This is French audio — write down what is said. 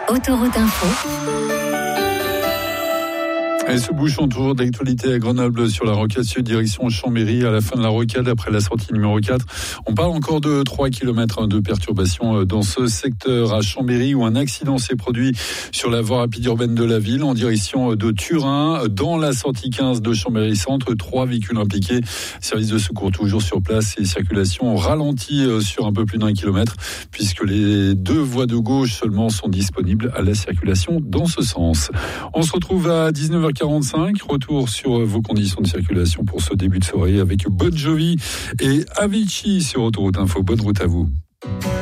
Autoroute Info. Et ce bouchon toujours d'actualité à Grenoble sur la rocade sud direction Chambéry à la fin de la rocade après la sortie numéro 4. On parle encore de 3 km de perturbation dans ce secteur à Chambéry où un accident s'est produit sur la voie rapide urbaine de la ville en direction de Turin dans la sortie 15 de Chambéry Centre. 3 véhicules impliqués. Service de secours toujours sur place et circulation ralentie sur un peu plus d'1 kilomètre puisque les 2 voies de gauche seulement sont disponibles à la circulation dans ce sens. On se retrouve à 19h45. Retour sur vos conditions de circulation pour ce début de soirée avec Bon Jovi et Avicii sur Autoroute Info. Bonne route à vous.